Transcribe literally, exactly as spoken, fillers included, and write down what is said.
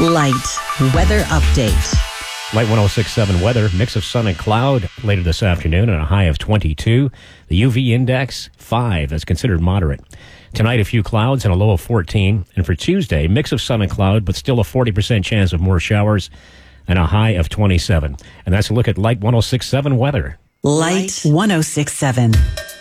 Light weather update. Light one oh six point seven weather, mix of sun and cloud later this afternoon and a high of twenty-two. The U V index, five. That's considered moderate. Tonight, a few clouds and a low of fourteen. And for Tuesday, mix of sun and cloud, but still a forty percent chance of more showers and a high of twenty-seven. And that's a look at Light one oh six point seven weather. Light one oh six point seven.